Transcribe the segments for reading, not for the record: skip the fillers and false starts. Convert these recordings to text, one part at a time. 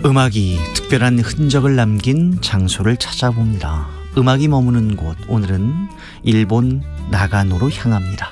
음악이 특별한 흔적을 남긴 장소를 찾아봅니다. 음악이 머무는 곳, 오늘은 일본 나가노로 향합니다.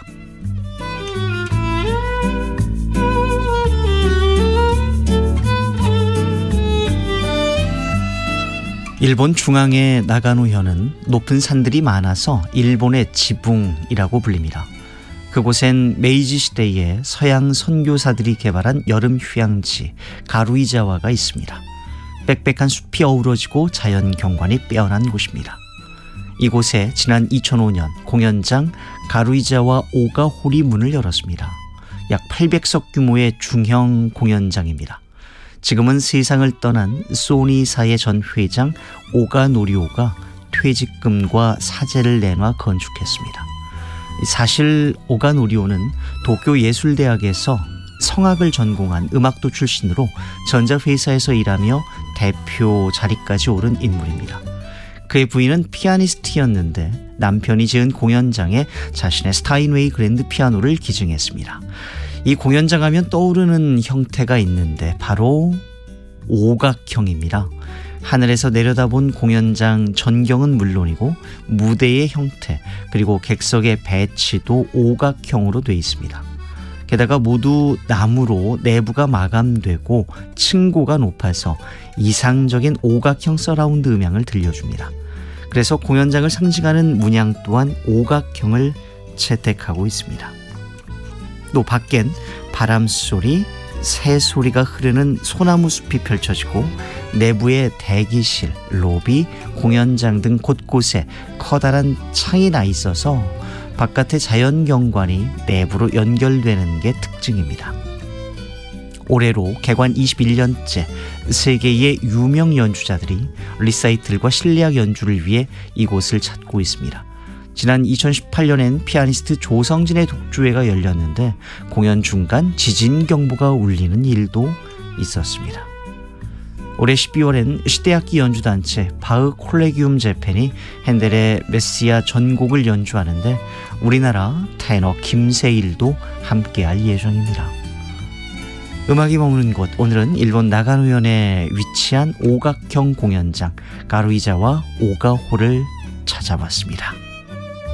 일본 중앙의 나가노현은 높은 산들이 많아서 일본의 지붕이라고 불립니다. 그곳엔 메이지 시대에 서양 선교사들이 개발한 여름 휴양지 가루이자와가 있습니다. 빽빽한 숲이 어우러지고 자연 경관이 빼어난 곳입니다. 이곳에 지난 2005년 공연장 가루이자와 오가홀이 문을 열었습니다. 약 800석 규모의 중형 공연장입니다. 지금은 세상을 떠난 소니사의 전 회장 오가 노리오가 퇴직금과 사재를 내놔 건축했습니다. 사실 오가 노리오는 도쿄예술대학에서 성악을 전공한 음악도 출신으로 전자회사에서 일하며 대표 자리까지 오른 인물입니다. 그의 부인은 피아니스트였는데 남편이 지은 공연장에 자신의 스타인웨이 그랜드 피아노를 기증했습니다. 이 공연장 하면 떠오르는 형태가 있는데 바로 오각형입니다. 하늘에서 내려다본 공연장 전경은 물론이고 무대의 형태 그리고 객석의 배치도 오각형으로 되어 있습니다. 게다가 모두 나무로 내부가 마감되고 층고가 높아서 이상적인 오각형 서라운드 음향을 들려줍니다. 그래서 공연장을 상징하는 문양 또한 오각형을 채택하고 있습니다. 또 밖엔 바람소리, 새소리가 흐르는 소나무 숲이 펼쳐지고 내부에 대기실, 로비, 공연장 등 곳곳에 커다란 창이 나 있어서 바깥의 자연경관이 내부로 연결되는 게 특징입니다. 올해로 개관 21년째 세계의 유명 연주자들이 리사이틀과 실내악 연주를 위해 이곳을 찾고 있습니다. 지난 2018년엔 피아니스트 조성진의 독주회가 열렸는데 공연 중간 지진 경보가 울리는 일도 있었습니다. 올해 12월엔 시대악기 연주단체 바흐 콜레기움 재팬이 핸델의 메시아 전곡을 연주하는데 우리나라 테너 김세일도 함께할 예정입니다. 음악이 머무는 곳, 오늘은 일본 나가노현에 위치한 오각형 공연장 가루이자와 오가홀을 찾아봤습니다.